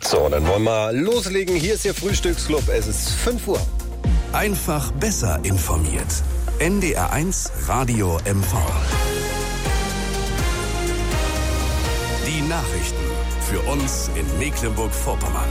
So, dann wollen wir loslegen. Hier ist Ihr Frühstücksclub. Es ist 5 Uhr. Einfach besser informiert. NDR1 Radio MV. Die Nachrichten für uns in Mecklenburg-Vorpommern.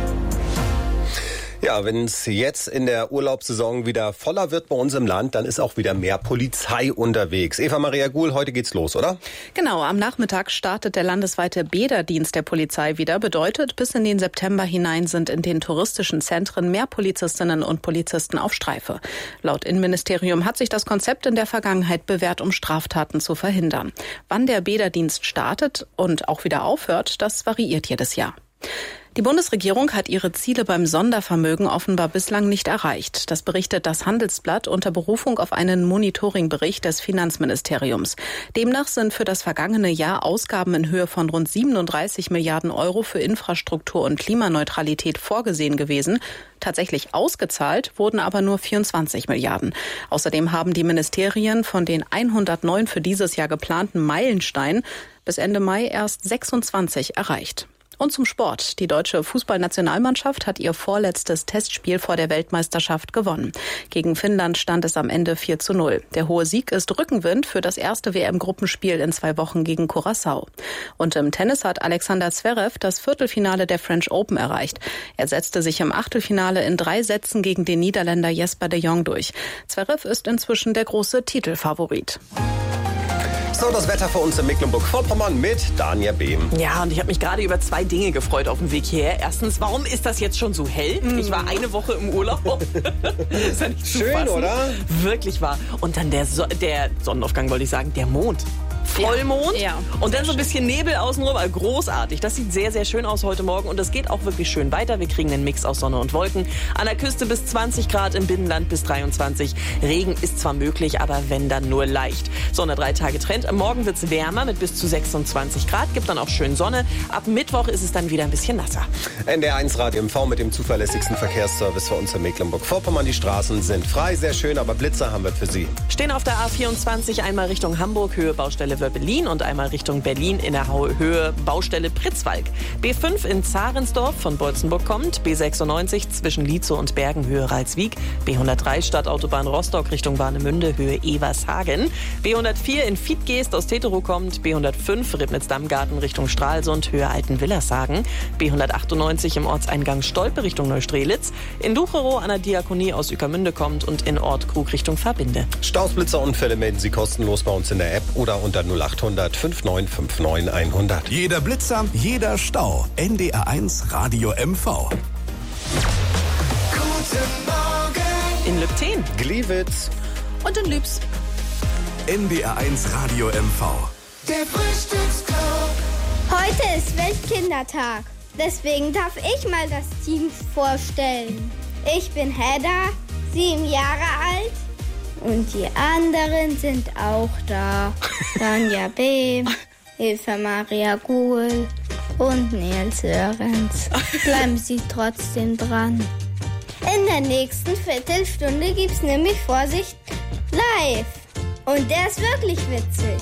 Ja, wenn es jetzt in der Urlaubssaison wieder voller wird bei uns im Land, dann ist auch wieder mehr Polizei unterwegs. Eva-Maria Guhl, heute geht's los, oder? Genau, am Nachmittag startet der landesweite Bäderdienst der Polizei wieder. Bedeutet, bis in den September hinein sind in den touristischen Zentren mehr Polizistinnen und Polizisten auf Streife. Laut Innenministerium hat sich das Konzept in der Vergangenheit bewährt, um Straftaten zu verhindern. Wann der Bäderdienst startet und auch wieder aufhört, das variiert jedes Jahr. Die Bundesregierung hat ihre Ziele beim Sondervermögen offenbar bislang nicht erreicht. Das berichtet das Handelsblatt unter Berufung auf einen Monitoringbericht des Finanzministeriums. Demnach sind für das vergangene Jahr Ausgaben in Höhe von rund 37 Milliarden Euro für Infrastruktur und Klimaneutralität vorgesehen gewesen. Tatsächlich ausgezahlt wurden aber nur 24 Milliarden. Außerdem haben die Ministerien von den 109 für dieses Jahr geplanten Meilensteinen bis Ende Mai erst 26 erreicht. Und zum Sport. Die deutsche Fußballnationalmannschaft hat ihr vorletztes Testspiel vor der Weltmeisterschaft gewonnen. Gegen Finnland stand es am Ende 4:0. Der hohe Sieg ist Rückenwind für das erste WM-Gruppenspiel in 2 Wochen gegen Curaçao. Und im Tennis hat Alexander Zverev das Viertelfinale der French Open erreicht. Er setzte sich im Achtelfinale in 3 Sätzen gegen den Niederländer Jesper de Jong durch. Zverev ist inzwischen der große Titelfavorit. So, das Wetter für uns in Mecklenburg-Vorpommern mit Danja Behm. Ja, und ich habe mich gerade über 2 Dinge gefreut auf dem Weg hierher. Erstens, warum ist das jetzt schon so hell? Ich war eine Woche im Urlaub. Ist ja nicht schön, fassen. oder? Wirklich wahr. Und dann der Sonnenaufgang, wollte ich sagen, der Mond. Vollmond ja. Und dann so ein bisschen Nebel außenrum, also großartig. Das sieht sehr, sehr schön aus heute Morgen und es geht auch wirklich schön weiter. Wir kriegen einen Mix aus Sonne und Wolken. An der Küste bis 20 Grad, im Binnenland bis 23. Regen ist zwar möglich, aber wenn, dann nur leicht. Sonne 3 Tage Trend. Morgen wird's wärmer mit bis zu 26 Grad, gibt dann auch schön Sonne. Ab Mittwoch ist es dann wieder ein bisschen nasser. NDR1 Radio MV mit dem zuverlässigsten Verkehrsservice für uns in Mecklenburg-Vorpommern. Die Straßen sind frei, sehr schön, aber Blitzer haben wir für Sie. Stehen auf der A24 einmal Richtung Hamburg, Höhe Baustelle Berlin und einmal Richtung Berlin in der Höhe Baustelle Pritzwalk. B5 in Zahrensdorf von Bolzenburg kommt, B96 zwischen Lietzow und Bergen Höhe Ralswiek, B103 Stadtautobahn Rostock Richtung Warnemünde Höhe Evershagen, B104 in Fietgeest aus Teterow kommt, B105 Ribnitz-Dammgarten Richtung Stralsund Höhe Altenwillershagen, B198 im Ortseingang Stolpe Richtung Neustrelitz, in Ducherow an der Diakonie aus Ueckermünde kommt und in Ortkrug Richtung Verbinde. Staus, Blitzer, Unfälle melden Sie kostenlos bei uns in der App oder unter 0800 5959 100. Jeder Blitzer, jeder Stau. NDR1 Radio MV. Guten Morgen In Lübten. Gliwitz. Und in Lübs. NDR1 Radio MV. Der Frühstücksclub. Heute ist Weltkindertag. Deswegen darf ich mal das Team vorstellen. Ich bin Hedda, 7 Jahre alt. Und die anderen sind auch da. Danja Behm, Eva-Maria Guhl und Nils Sörensen. Bleiben Sie trotzdem dran. In der nächsten Viertelstunde gibt's nämlich Vorsicht live. Und der ist wirklich witzig.